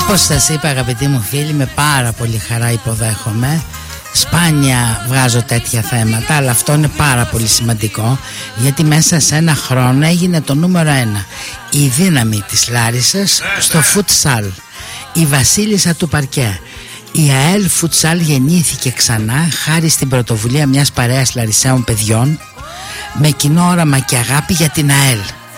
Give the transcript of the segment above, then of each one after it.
Όπως σας είπα, αγαπητοί μου φίλοι, με πάρα πολύ χαρά υποδέχομαι. Σπάνια βγάζω τέτοια θέματα, αλλά αυτό είναι πάρα πολύ σημαντικό, γιατί μέσα σε ένα χρόνο έγινε το νούμερο 1 η δύναμη της Λάρισσας στο φουτσάλ, η βασίλισσα του παρκέ. Η ΑΕΛ Φουτσάλ γεννήθηκε ξανά χάρη στην πρωτοβουλία μιας παρέας Λαρισαίων παιδιών με κοινό όραμα και αγάπη για την ΑΕΛ.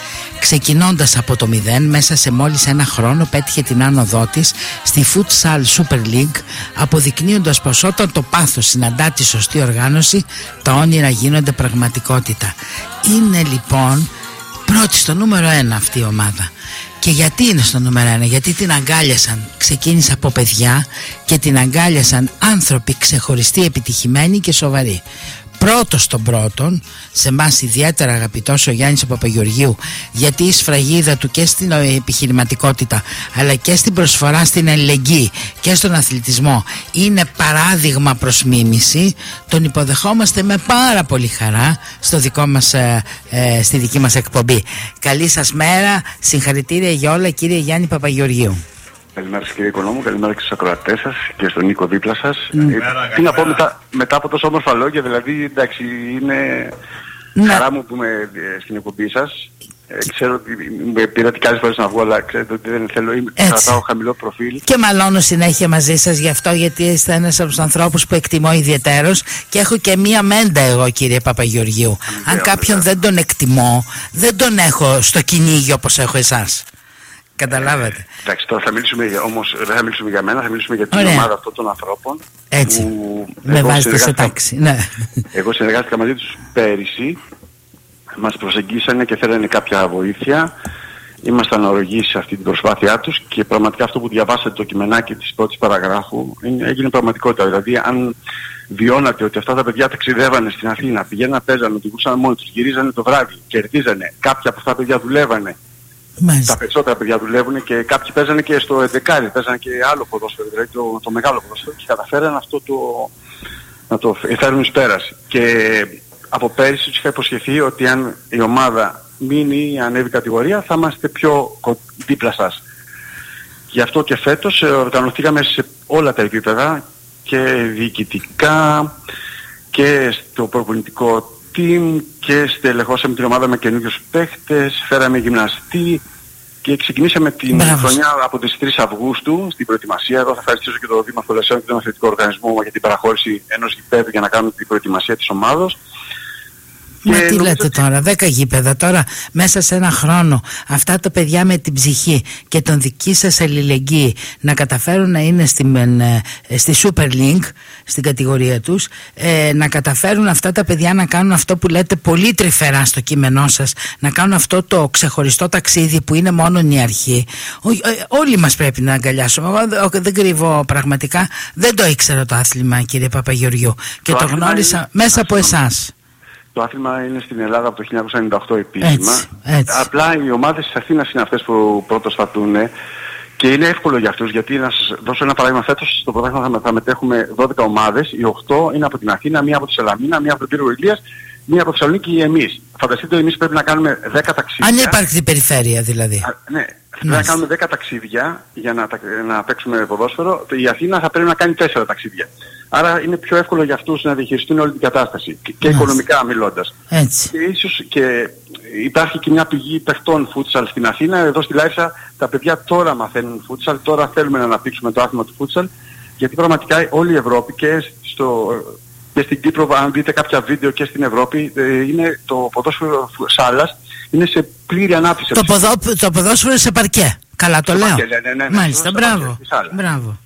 Ξεκινώντας από το 0, μέσα σε μόλις ένα χρόνο πέτυχε την άνοδό της στη Futsal Super League, αποδεικνύοντας πως όταν το πάθος συναντά τη σωστή οργάνωση, τα όνειρα γίνονται πραγματικότητα. Είναι λοιπόν πρώτη στο νούμερο 1 αυτή η ομάδα. Και γιατί είναι στο νούμερο 1? Γιατί την αγκάλιασαν, ξεκίνησε από παιδιά και την αγκάλιασαν άνθρωποι ξεχωριστοί, επιτυχημένοι και σοβαροί. Πρώτος των πρώτων, σε εμάς ιδιαίτερα αγαπητός ο Γιάννης ο Παπαγεωργίου, γιατί η σφραγίδα του και στην επιχειρηματικότητα αλλά και στην προσφορά στην αλληλεγγύη και στον αθλητισμό είναι παράδειγμα προς μίμηση. Τον υποδεχόμαστε με πάρα πολύ χαρά στο δικό μας, στη δική μας εκπομπή. Καλή σας μέρα, συγχαρητήρια για όλα, κύριε Γιάννη Παπαγεωργίου. Καλημέρα σας, κύριε Οικονόμου, καλημέρα και στους ακροατές σας και στον Νίκο δίπλα σας. Τι να πω μετά από τόσο όμορφα λόγια, δηλαδή εντάξει, είναι χαρά μου που είμαι στην εκπομπή σας. Ξέρω ότι με πήρατε και άλλες φορές να βγω, αλλά ξέρετε ότι δεν θέλω, κρατάω χαμηλό προφίλ. Και μαλώνω συνέχεια μαζί σας γι' αυτό, γιατί είστε ένας από τους ανθρώπους που εκτιμώ ιδιαιτέρως και έχω και μία μέντα εγώ, κύριε Παπαγεωργίου. Αν κάποιον δεν τον εκτιμώ, δεν τον έχω στο κυνήγι όπως έχω εσάς. Καταλάβατε. Εντάξει, τώρα θα μιλήσουμε όμως, δεν θα μιλήσουμε για μένα, θα μιλήσουμε για την ομάδα αυτών των ανθρώπων. Έτσι, που με βάζετε σε τάξη. Ναι. Εγώ συνεργάστηκα μαζί τους πέρυσι, μας προσεγγίσανε και θέλανε κάποια βοήθεια. Ήμασταν ορογείς σε αυτή την προσπάθειά τους και πραγματικά αυτό που διαβάσατε το κειμενάκι της πρώτης παραγράφου έγινε πραγματικότητα. Δηλαδή, αν βιώνατε ότι αυτά τα παιδιά ταξιδεύανε στην Αθήνα, πηγαίνανε, παίζανε, οδηγούσαν μόνοι τους, γυρίζανε το βράδυ, κερδίζανε, κάποια από αυτά τα παιδιά δουλεύανε. Μάλιστα. Τα περισσότερα παιδιά δουλεύουν και κάποιοι παίζανε και στο 11, παίζανε και άλλο ποδόσφαιρο, δηλαδή το μεγάλο ποδόσφαιρο, και καταφέραν αυτό να το φέρουν εις πέραση. Και από πέρυσι τους είχα υποσχεθεί ότι αν η ομάδα μείνει ή ανέβει κατηγορία θα είμαστε πιο δίπλα σας. Γι' αυτό και φέτος οργανωθήκαμε σε όλα τα επίπεδα, και διοικητικά και στο προπονητικό team, και στελεχώσαμε την ομάδα με καινούριους παίχτες, φέραμε γυμναστή και ξεκινήσαμε την χρονιά από τις 3 Αυγούστου στην προετοιμασία. Εδώ θα ευχαριστήσω και το Δήμαρχο Λεσσαίων και τον Αθλητικό Οργανισμό για την παραχώρηση ενός γηπέδου για να κάνουμε την προετοιμασία της ομάδος. Μα τι λέτε τώρα, 10 γήπεδα τώρα μέσα σε ένα χρόνο, αυτά τα παιδιά με την ψυχή και τον δική σας αλληλεγγύη να καταφέρουν να είναι στη Super League, στην κατηγορία τους, να καταφέρουν αυτά τα παιδιά να κάνουν αυτό που λέτε πολύ τρυφερά στο κείμενό σας, να κάνουν αυτό το ξεχωριστό ταξίδι που είναι μόνο η αρχή. Όλοι μας πρέπει να αγκαλιάσουμε. Εγώ δεν κρύβω, πραγματικά δεν το ήξερα το άθλημα, κύριε Παπαγεωργίου, και το γνώρισα μέσα από εσάς. Το άθλημα είναι στην Ελλάδα από το 1998 επίσημα. Έτσι. Απλά οι ομάδες της Αθήνας είναι αυτές που πρώτος θα δούνε και είναι εύκολο για αυτούς, γιατί να σας δώσω ένα παράδειγμα. Φέτος στο πρωτάθλημα θα μετέχουμε 12 ομάδες, οι 8 είναι από την Αθήνα, μία από τη Σαλαμίνα, μία από τον Πύργο Ηλίας, μία από τη Θεσσαλονίκη και εμείς. Φανταστείτε, εμείς πρέπει να κάνουμε 10 ταξίδια. Αν υπάρχει περιφέρεια δηλαδή. Ναι. Πρέπει να κάνουμε 10 ταξίδια για να παίξουμε ποδόσφαιρο. Η Αθήνα θα πρέπει να κάνει 4 ταξίδια. Άρα είναι πιο εύκολο για αυτούς να διαχειριστούν όλη την κατάσταση και οικονομικά μιλώντας. Έτσι. Και ίσως και υπάρχει και μια πηγή παιχτών φούτσαλ στην Αθήνα. Εδώ στη Λάρισα τα παιδιά τώρα μαθαίνουν φούτσαλ, τώρα θέλουμε να αναπτύξουμε το άθλημα του φούτσαλ, γιατί πραγματικά όλη η Ευρώπη και στην Κύπρο, αν δείτε κάποια βίντεο, και στην Ευρώπη, είναι το ποδόσφαιρο σάλας είναι σε πλήρη ανάπτυξη. Το ποδόσφαιρο σε παρκέ. Καλά το λέω. Ναι. Μάλιστα, μπράβο.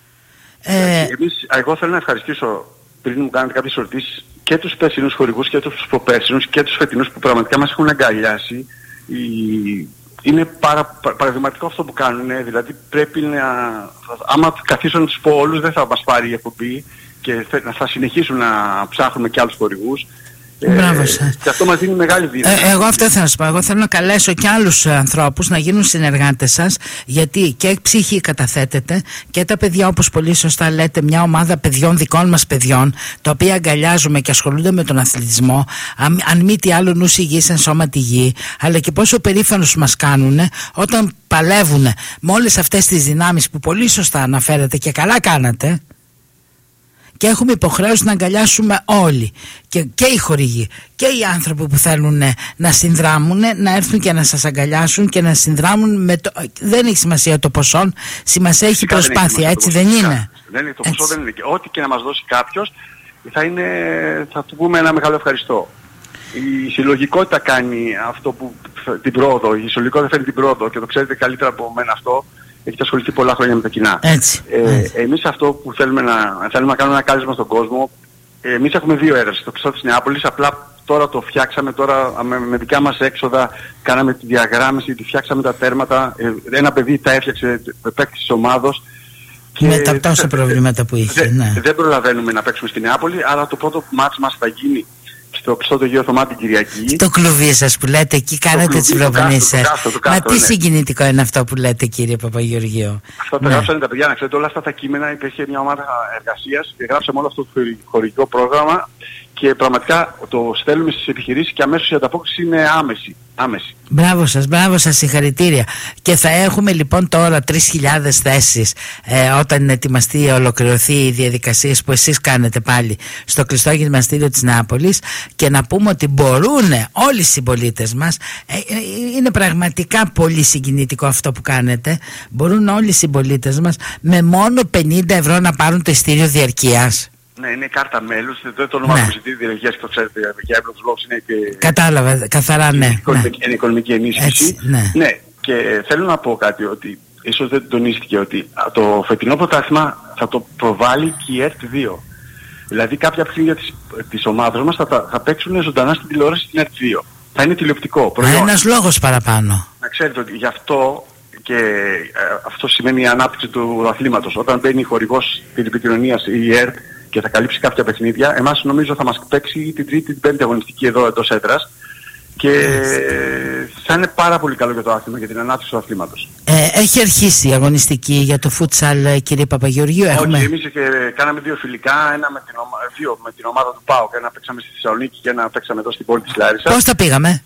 Εγώ θέλω να ευχαριστήσω, πριν μου κάνετε κάποιες ερωτήσεις, και τους περσινούς χορηγούς και τους προπέρσινους και τους φετινούς που πραγματικά μας έχουν αγκαλιάσει. Είναι παραδειγματικό αυτό που κάνουν, δηλαδή πρέπει να... Άμα καθίσω να τους πω όλους δεν θα μας πάρει η εκπομπή και θα συνεχίσουν να ψάχνουμε και άλλους χορηγούς. Και αυτό μας δίνει μεγάλη δύναμη. Εγώ αυτό θέλω να σου πω. Εγώ θέλω να καλέσω και άλλους ανθρώπους να γίνουν συνεργάτες σας, γιατί και ψυχή καταθέτεται και τα παιδιά, όπως πολύ σωστά λέτε, μια ομάδα παιδιών, δικών μας παιδιών, τα οποία αγκαλιάζουμε και ασχολούνται με τον αθλητισμό, αν μη τι άλλο νους υγιής εν σώματι υγιή, αλλά και πόσο περήφανους μας κάνουν όταν παλεύουν με όλες αυτές τις δυνάμεις που πολύ σωστά αναφέρετε και καλά κάνατε. Και έχουμε υποχρέωση να αγκαλιάσουμε όλοι, και οι χορηγοί και οι άνθρωποι που θέλουν να συνδράμουν, να έρθουν και να σας αγκαλιάσουν και να συνδράμουν με το... Δεν έχει σημασία το ποσό, σημασία έχει προσπάθεια, έτσι δεν είναι? Δεν είναι το ποσό, δεν είναι. Ό,τι και να μας δώσει κάποιος θα του πούμε ένα μεγάλο ευχαριστώ. Η συλλογικότητα κάνει αυτό που την πρόοδο, η συλλογικότητα φέρνει την πρόοδο και το ξέρετε καλύτερα από μένα αυτό. Έχετε ασχοληθεί πολλά χρόνια με τα κοινά. Έτσι. Εμείς αυτό που θέλουμε να κάνουμε ένα κάλεσμα στον κόσμο, εμείς έχουμε 2 έδρες, το κλειστό της Νεάπολης, απλά τώρα το φτιάξαμε, με δικά μας έξοδα, κάναμε τη διαγράμμιση, φτιάξαμε τα τέρματα, ένα παιδί τα έφτιαξε, παίκτη της ομάδος. Με τα τόσα προβλήματα που είχε. Δεν προλαβαίνουμε να παίξουμε στη Νεάπολη, αλλά το πρώτο μάτς μας θα γίνει στο κλειστό το Αγίου Θωμά την Κυριακή. Στο κλουβί σας που λέτε, εκεί κάνετε τις προπονήσεις. Μα τι συγκινητικό είναι αυτό που λέτε, κύριε Παπαγεωργίου? Αυτό τα γράψανε τα παιδιά, να ξέρετε, όλα αυτά τα κείμενα, υπήρχε μια ομάδα εργασίας και γράψαμε όλο αυτό το χορηγικό πρόγραμμα και πραγματικά το στέλνουμε στις επιχειρήσεις και αμέσως η ανταπόκριση είναι άμεση. Μπράβο σας, συγχαρητήρια. Και θα έχουμε λοιπόν τώρα 3.000 θέσεις όταν ετοιμαστεί, ολοκληρωθεί οι διαδικασίες που εσείς κάνετε πάλι στο κλειστό γυμναστήριο της Νεάπολης, και να πούμε ότι μπορούν όλοι οι συμπολίτες μας, είναι πραγματικά πολύ συγκινητικό αυτό που κάνετε, μπορούν όλοι οι συμπολίτες μας με μόνο 50 ευρώ να πάρουν το ειστήριο διαρκείας. Ναι, είναι κάρτα μέλους, δεν το ονομάζουμε εισιτήριο διαρκείας και το ξέρετε, για έμπλοκους λόγους είναι και... Κατάλαβα, καθαρά, ναι. Είναι οικονομική ενίσχυση. Έτσι, ναι, και θέλω να πω κάτι, ότι ίσως δεν τονίστηκε, ότι το φετινό πρωτάθλημα θα το προβάλλει και η ΕΡΤ2. Δηλαδή κάποια παιχνίδια της ομάδας μας θα παίξουν ζωντανά στην τηλεόραση στην ΕΡΤ2. Θα είναι τηλεοπτικό προϊόν. Ένας λόγος παραπάνω. Να ξέρετε ότι γι' αυτό, και αυτό σημαίνει η ανάπτυξη του αθλήματος. Όταν μπαίνει χορηγός της επικοινωνίας η ΕΡΤ και θα καλύψει κάποια παιχνίδια, εμάς νομίζω θα μας παίξει την τρίτη, την πέμπτη αγωνιστική εδώ εντός έδρας και θα είναι πάρα πολύ καλό για το άθλημα, για την ανάπτυξη του αθλήματος. Έχει αρχίσει η αγωνιστική για το φούτσαλ, κύριε Παπαγεωργίου? Όχι, εμείς κάναμε 2 φιλικά, ένα με την ομάδα του ΠΑΟΚ, ένα παίξαμε στη Θεσσαλονίκη και ένα παίξαμε εδώ στην πόλη της Λάρισσας. Πώς τα πήγαμε?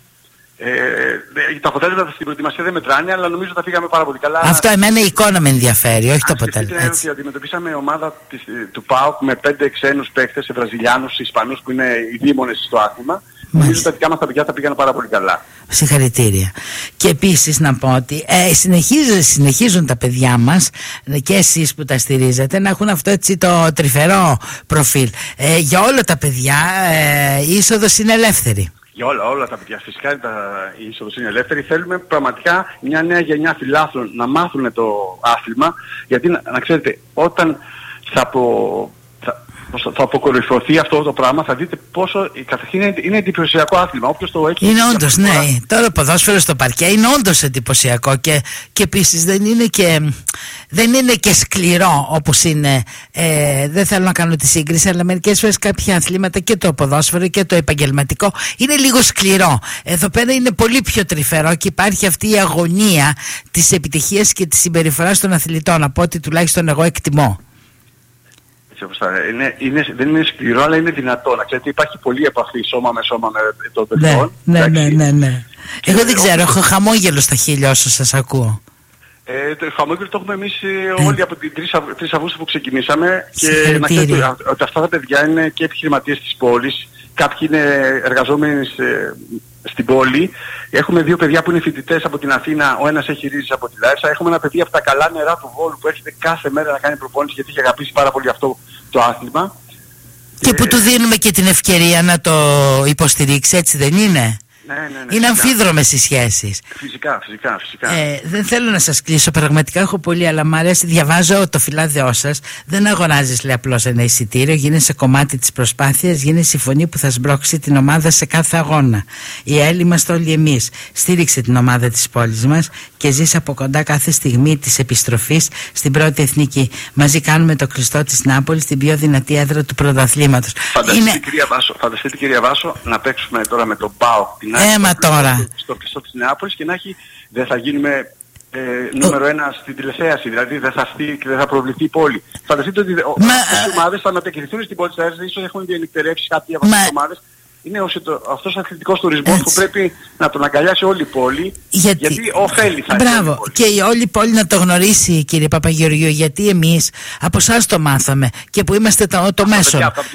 Τα αποτέλεσματα στην προετοιμασία δεν μετράνε, αλλά νομίζω τα πήγαμε πάρα πολύ καλά. Αυτό εμένα η εικόνα με ενδιαφέρει, όχι το αποτέλεσμα. Ότι αντιμετωπίσαμε ομάδα του ΠΑΟΚ με 5 ξένους παίκτες, Βραζιλιάνους, Ισπανούς που είναι οι δήμονες στο άθλημα. Νομίζω ότι τα δικά μας τα παιδιά τα πήγαν πάρα πολύ καλά. Συγχαρητήρια. Και επίσης να πω ότι συνεχίζουν τα παιδιά μας και εσείς που τα στηρίζετε να έχουν αυτό έτσι το τρυφερό προφίλ. Για όλα τα παιδιά η είσοδος είναι ελεύθερη. Για όλα τα παιδιά, φυσικά η είσοδος είναι ελεύθερη. Θέλουμε πραγματικά μια νέα γενιά φιλάθλων να μάθουν το άθλημα, γιατί να ξέρετε, όταν θα αποκορυφωθεί αυτό το πράγμα, θα δείτε πόσο καταρχήν είναι εντυπωσιακό άθλημα. Όποιος το έχει... Είναι όντως, ναι. Τώρα ποδόσφαιρο στο παρκέ είναι όντως εντυπωσιακό και επίσης δεν είναι και σκληρό όπως είναι. Δεν θέλω να κάνω τη σύγκριση, αλλά μερικές φορές κάποια αθλήματα, και το ποδόσφαιρο και το επαγγελματικό, είναι λίγο σκληρό. Εδώ πέρα είναι πολύ πιο τρυφερό και υπάρχει αυτή η αγωνία της επιτυχίας και της συμπεριφοράς των αθλητών, από ό,τι τουλάχιστον εγώ εκτιμώ. Δεν είναι σκληρό, αλλά είναι δυνατό. Να ξέρετε, υπάρχει πολλή επαφή σώμα με σώμα με τον παιδιών. Ναι. Εγώ δεν ξέρω, έχω χαμόγελο στα χείλη όσο σας ακούω. Το χαμόγελο το έχουμε εμείς όλοι από την 3 Αυγούστου που ξεκινήσαμε, και να ξέρετε ότι αυτά τα παιδιά είναι και επιχειρηματίες της πόλης. Κάποιοι είναι εργαζόμενοι στην πόλη. Έχουμε 2 παιδιά που είναι φοιτητές από την Αθήνα, ο ένας έχει ρίζες από τη Λάρισα. Έχουμε ένα παιδί από τα καλά νερά του Βόλου που έρχεται κάθε μέρα να κάνει προπόνηση, γιατί έχει αγαπήσει πάρα πολύ αυτό το άθλημα. Και που του δίνουμε και την ευκαιρία να το υποστηρίξει, έτσι δεν είναι? Είναι αμφίδρομες οι σχέσεις. Φυσικά. Δεν θέλω να σας κλείσω, πραγματικά έχω πολύ, αλλά μου αρέσει, διαβάζω το φυλάδιό σας. Δεν αγοράζεις, λέει, απλώς ένα εισιτήριο, γίνεσαι κομμάτι της προσπάθειας, γίνεσαι η φωνή που θα σμπρώξει την ομάδα σε κάθε αγώνα. Οι ΑΕΛ είμαστε όλοι εμείς. Στήριξε την ομάδα της πόλης μας και ζεις από κοντά κάθε στιγμή της επιστροφής στην πρώτη εθνική. Μαζί κάνουμε το κλειστό της Νάπολης, την πιο δυνατή έδρα του πρωταθλήματος. Φανταστείτε, κυρία Βάσο, να παίξουμε τώρα με τον ΠΑΟΚ στο κλειστό της Νεάπολης και να έχει, δεν θα γίνουμε νούμερο 1 στην τηλεθέαση, δηλαδή δεν θα προβληθεί η πόλη. Φανταστείτε ότι αυτές οι ομάδες θα μετακινηθούν στην πόλη της ΑΕΛ, ίσως έχουν διανυκτερεύσει κάποιοι από αυτές τις ομάδες. Είναι αυτός ο αθλητικός τουρισμός που πρέπει να τον αγκαλιάσει όλη η πόλη, γιατί ωφέλει θα είναι. Μπράβο, και η όλη η πόλη να το γνωρίσει, κύριε Παπαγεωργίου, γιατί εμείς από εσάς το μάθαμε και που είμαστε το μέσο.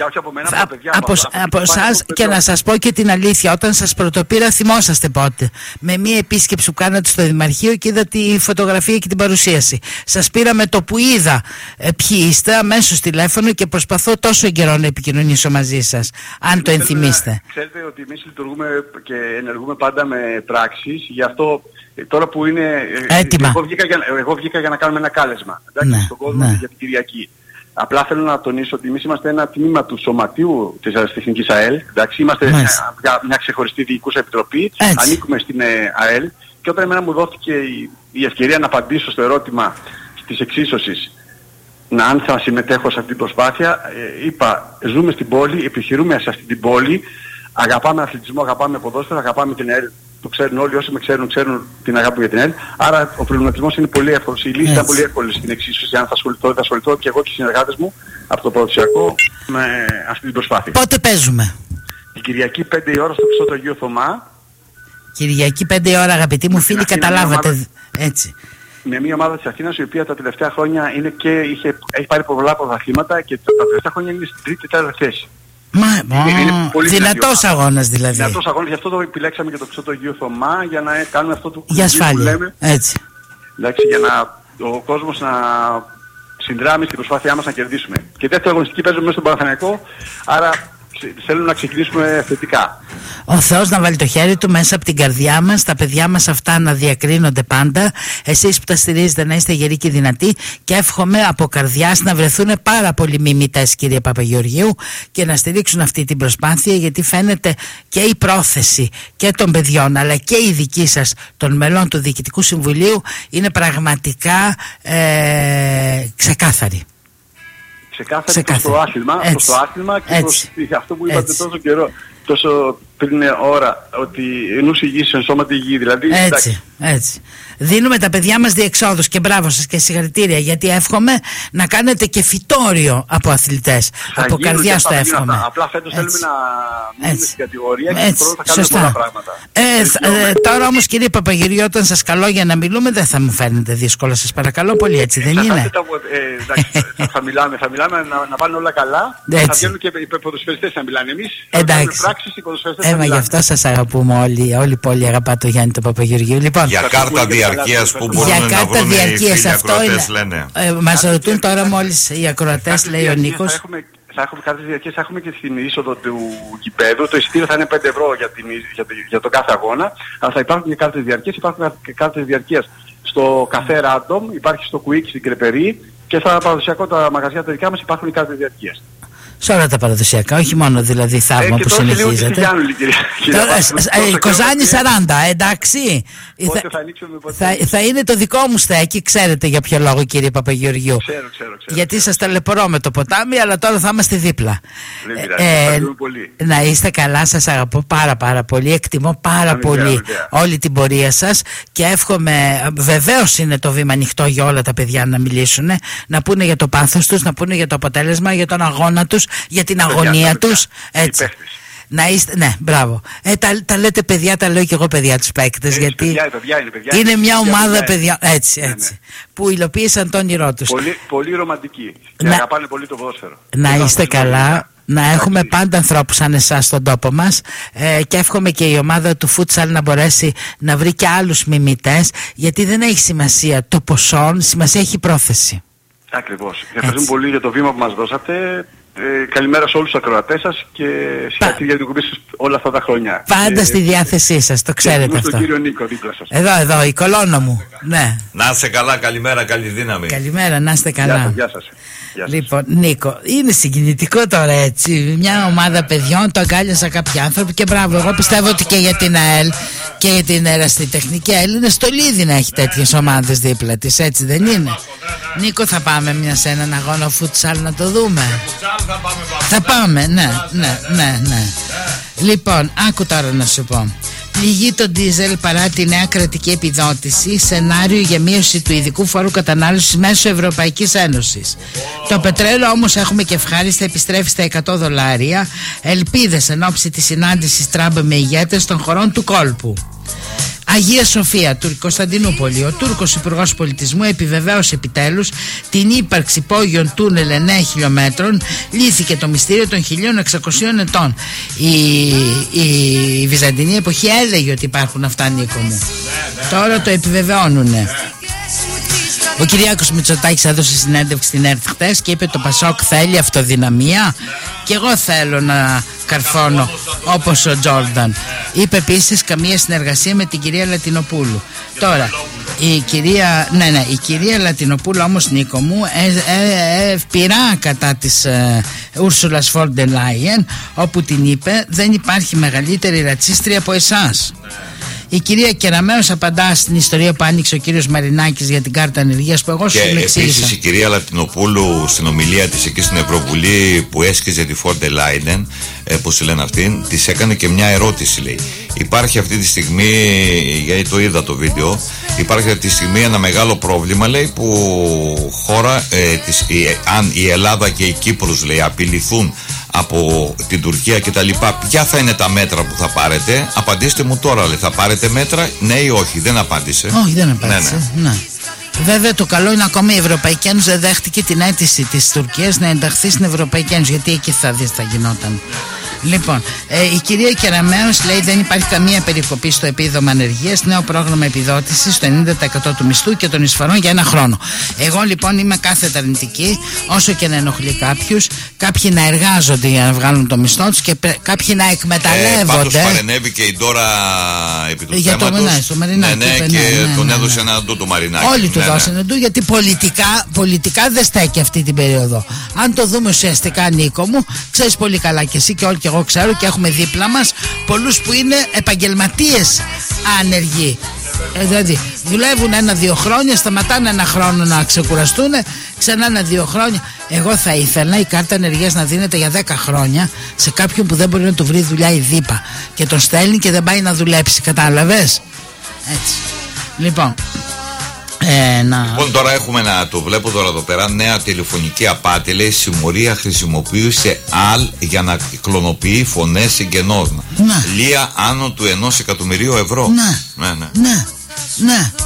Από εσάς, και να σας πω και την αλήθεια, όταν σας πρωτοπήρα, θυμόσαστε πότε, με μία επίσκεψη που κάνατε στο Δημαρχείο και είδα τη φωτογραφία και την παρουσίαση. Σας πήρα με το που είδα ποιοι είστε, αμέσως τηλέφωνο, και προσπαθώ τόσο καιρό να επικοινωνήσω μαζί σας, αν το ενθυμίστε. Ξέρετε ότι εμείς λειτουργούμε και ενεργούμε πάντα με πράξεις, γι' αυτό τώρα που είναι έτοιμα. Εγώ βγήκα για να κάνουμε ένα κάλεσμα, εντάξει, στον κόσμο για την Κυριακή. Απλά θέλω να τονίσω ότι εμείς είμαστε ένα τμήμα του σωματείου της Αεραστεχνικής ΑΕΛ, εντάξει, είμαστε μια ξεχωριστή διοικούσα επιτροπή, ανήκουμε στην ΑΕΛ, και όταν εμένα μου δόθηκε η ευκαιρία να απαντήσω στο ερώτημα της εξίσωσης, αν θα συμμετέχω σε αυτή την προσπάθεια, είπα, ζούμε στην πόλη, επιχειρούμε σε αυτή την πόλη, αγαπάμε αθλητισμό, αγαπάμε ποδόσφαιρο, αγαπάμε την ΑΕΛ. Το ξέρουν όλοι, όσοι με ξέρουν την αγάπη για την ΑΕΛ. Άρα ο προβληματισμός είναι πολύ εύκολος. Η λύση ήταν πολύ εύκολη στην εξίσωση. Αν θα ασχοληθώ και εγώ και οι συνεργάτες μου από το ποδοσφαιρικό με αυτή την προσπάθεια. Πότε παίζουμε? Την Κυριακή 5 η ώρα στο κλειστό του Αγίου Θωμά. Κυριακή 5 η ώρα, αγαπητοί μου φίλοι, καταλάβατε. Έτσι. Με μια ομάδα της Αθήνας, η οποία τα τελευταία χρόνια έχει πάρει πολλά πρωταθλήματα και τα τελευταία χρόνια είναι στην τρίτη-τέταρτη θέση. Δυνατός αγώνας δηλαδή. Δυνατός αγώνας, γι' αυτό το επιλέξαμε και το κλειστό του Αγίου Θωμά, για να κάνουμε αυτό που λέμε. Έτσι. Εντάξει, για ο κόσμος να συνδράμει στην προσπάθειά μας να κερδίσουμε. Και δεύτερη αγωνιστική παίζουμε μέσα στον Παναθηναϊκό, άρα θέλουμε να ξεκινήσουμε θετικά. Ο Θεός να βάλει το χέρι του μέσα από την καρδιά μας, τα παιδιά μας αυτά να διακρίνονται πάντα, εσείς που τα στηρίζετε να είστε γεροί και δυνατοί, και εύχομαι από καρδιάς να βρεθούν πάρα πολλοί μιμητές, κύριε Παπαγεωργίου, και να στηρίξουν αυτή την προσπάθεια, γιατί φαίνεται και η πρόθεση και των παιδιών αλλά και η δική σας, των μελών του Διοικητικού Συμβουλίου, είναι πραγματικά ξεκάθαρη. Ξεκάθαρη προς το άθλημα και προς αυτό που είπατε τόσο καιρό, τόσο πριν ώρα, ότι ενούς υγιής εν σώματι υγιή, δηλαδή. Έτσι. Δίνουμε τα παιδιά μας διεξόδους και μπράβο σας και συγχαρητήρια, γιατί εύχομαι να κάνετε και φυτόριο από αθλητές. Από καρδιάς το εύχομαι. Απλά φέτος θέλουμε να μείνουμε στην κατηγορία και θα κάνουμε πολλά πράγματα. Τώρα όμως, κύριε Παπαγεωργίου, όταν σας καλώ για να μιλούμε, δεν θα μου φαίνεται δύσκολο, σας παρακαλώ πολύ, έτσι δεν είναι? Θα μιλάμε να πάνε όλα καλά, θα βγαίνουν και οι ποδοσφαιριστές να μιλάνε. Εμείς θα κάνουμε πράξεις, οι ποδοσφαιριστές να μιλάνε. Γι' αυτό σας αγαπούμε όλοι, όλη η πόλη αγαπά το Γιάννη τον Παπαγεωργίου. Λοιπόν, για κάρτα διαρκείας που μπορούν να βρουν οι φίλοι ακροατές, λένε. Μας ρωτούν τώρα μόλις οι ακροατές, λέει ο Νίκος. Θα έχουμε κάρτες διαρκείας, θα έχουμε και στην είσοδο του γηπέδου. Το εισιτήριο θα είναι 5 ευρώ για τον κάθε αγώνα, αλλά θα υπάρχουν και κάρτες διαρκείας. Υπάρχουν και κάρτες διαρκείας στο καφέ Random, υπάρχει στο Quick στην Κρεπερή, και στα παραδοσιακά τα μαγαζιά τα δικά μας υπάρχουν οι κάρτες διαρκείας. Σε όλα τα παραδοσιακά, όχι μόνο δηλαδή Θαύμα που συνεχίζεται. Κοζάνη 40, εντάξει. Θα είναι το δικό μου στέκι, ξέρετε για ποιο λόγο, κύριε Παπαγεωργίου. Ξέρω. Γιατί σας ταλαιπωρώ με το ποτάμι, αλλά τώρα θα είμαστε δίπλα. Πολύ. Να είστε καλά, σας αγαπώ πάρα πολύ, εκτιμώ πάρα πολύ όλη την πορεία σας και εύχομαι, βεβαίως είναι το βήμα ανοιχτό για όλα τα παιδιά να μιλήσουν, να πούνε για το πάθος τους, να πούνε για το αποτέλεσμα, για τον αγώνα τους, για την αγωνία τους, έτσι. Να είστε, ναι, μπράβο. Τα λέτε παιδιά, τα λέω και εγώ παιδιά τους παίκτες, γιατί είναι μια ομάδα παιδιά, έτσι, που υλοποίησαν το όνειρό τους. Πολύ ρομαντική και αγαπάνε πολύ το ποδόσφαιρο. Να είστε καλά, να έχουμε πάντα ανθρώπους σαν εσάς στον τόπο μας, και εύχομαι και η ομάδα του φούτσαλ να μπορέσει να βρει και άλλους μιμητές, γιατί δεν έχει σημασία το ποσό, σημασία έχει η πρόθεση. Ακριβώς. Ευχαριστούμε πολύ για το βήμα που μας δώσατε. καλημέρα σε όλους τους ακροατές σας και συγχαρητήρια για την εκπομπή σας όλα αυτά τα χρόνια. Πάντα στη διάθεσή σας, το ξέρετε αυτό. Τον κύριο Νίκο δίπλα σας. Εδώ, η κολόνα μου. Ναι. Να είστε καλά, καλημέρα, καλή δύναμη. Καλημέρα, να είστε καλά. Γεια σας. Λοιπόν, Νίκο, είναι συγκινητικό τώρα έτσι. Μια ομάδα παιδιών, το αγκάλιασα κάποιοι άνθρωποι και μπράβο. Εγώ πιστεύω ότι και για την ΑΕΛ και για την Ερασιτεχνική ΑΕΛ είναι στολίδι να έχει τέτοιες ομάδες δίπλα της, έτσι δεν είναι? Νίκο, θα πάμε σε έναν αγώνα φουτσάλ να το δούμε? Θα πάμε, ναι. Λοιπόν, άκου τώρα να σου πω. Πληγεί το ντίζελ παρά τη νέα κρατική επιδότηση, σενάριο για μείωση του ειδικού φόρου κατανάλωσης μέσω Ευρωπαϊκής Ένωσης. Το πετρέλαιο όμως, έχουμε και ευχάριστα, επιστρέφει στα $100. Ελπίδες εν ώψη της συνάντησης Τραμπ με ηγέτες των χωρών του κόλπου. Αγία Σοφία, Κωνσταντινούπολη. Ο Τούρκος Υπουργός Πολιτισμού επιβεβαίωσε επιτέλους την ύπαρξη υπόγειων τούνελ 9 χιλιόμετρων. Λύθηκε το μυστήριο των 1600 ετών. Η Βυζαντινή εποχή έλεγε ότι υπάρχουν αυτά, Νίκο μου. Τώρα το επιβεβαιώνουνε. Ο Κυριάκος Μητσοτάκης έδωσε συνέντευξη στην ΕΡΤ χτες και είπε το Πασόκ θέλει αυτοδυναμία και εγώ θέλω να καρφώνω όπως ο Τζόρνταν. Είπε επίσης καμία συνεργασία με την κυρία Λατινοπούλου. Τώρα η κυρία Λατινοπούλου όμως, Νίκο μου, πειρά κατά της Ούρσουλας Φόντερ Λάιεν, όπου την είπε δεν υπάρχει μεγαλύτερη ρατσίστρια από εσάς. Η κυρία Κεραμέως απαντά στην ιστορία που άνοιξε ο κύριος Μαρινάκης για την κάρτα ανεργίας που εγώ σου την εξήγησα. Και επίσης η κυρία Λατινοπούλου στην ομιλία της εκεί στην Ευρωβουλή που έσκιζε τη Φόρντερ Λάιεν, πώς λένε αυτήν, της έκανε και μια ερώτηση, λέει. Υπάρχει αυτή τη στιγμή, γιατί το είδα το βίντεο, υπάρχει αυτή τη στιγμή ένα μεγάλο πρόβλημα, λέει, που αν η Ελλάδα και η Κύπρος, λέει, απειληθούν από την Τουρκία και τα λοιπά, ποια θα είναι τα μέτρα που θα πάρετε? Απαντήστε μου τώρα, λέει, θα πάρετε μέτρα, ναι ή όχι? Δεν απάντησε. Όχι, δεν απάντησε. Ναι. Βέβαια το καλό είναι ακόμα η Ευρωπαϊκή Ένωση δεν δέχτηκε την αίτηση της Τουρκίας να ενταχθεί στην Ευρωπαϊκή Ένωση, γιατί εκεί θα γινόταν. Λοιπόν, η κυρία Κεραμέως λέει δεν υπάρχει καμία περικοπή στο επίδομα ανεργίας, νέο πρόγραμμα επιδότησης στο 90% του μισθού και των εισφορών για 1 χρόνο. Εγώ λοιπόν είμαι κάθετα αρνητική, όσο και να ενοχλεί κάποιους, κάποιοι να εργάζονται για να βγάλουν το μισθό τους και κάποιοι να εκμεταλλεύονται. Πάντως παρενέβη και η Ντόρα επί του για θέματος. Το Μαρινάκη. Και τον έδωσε ένα ντου το Μαρινάκη. Όλοι του δώσανε ντου, γιατί πολιτικά δεν στέκει αυτή την περίοδο. Αν το δούμε ουσιαστικά, Νίκο μου, ξέρεις πολύ καλά και εσύ και όλοι και εγώ ξέρω και έχουμε δίπλα μας πολλούς που είναι επαγγελματίες άνεργοι. Δηλαδή δουλεύουν 1-2 χρόνια, σταματάνε 1 χρόνο να ξεκουραστούν, ξανά 1-2 χρόνια. Εγώ θα ήθελα η κάρτα ανεργίας να δίνεται για 10 χρόνια σε κάποιον που δεν μπορεί να του βρει δουλειά η ΔΥΠΑ και τον στέλνει και δεν πάει να δουλέψει. Κατάλαβες? Έτσι. Λοιπόν, λοιπόν, τώρα έχουμε το βλέπω τώρα εδώ πέρα, νέα τηλεφωνική απάτη, λέει, συμμορία χρησιμοποίησε για να κλωνοποιεί φωνές συγγενών. Λία άνω του 1 εκατομμυρίου ευρώ. Ναι.